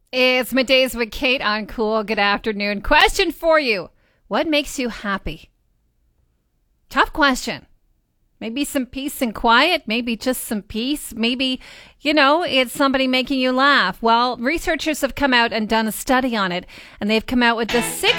It's Middays with Kate on Cool. Good afternoon. Question for you. What makes you happy? Tough question. Maybe some peace and quiet. Maybe just some peace. Maybe, it's somebody making you laugh. Well, researchers have come out and done a study on it, and they've come out with the 6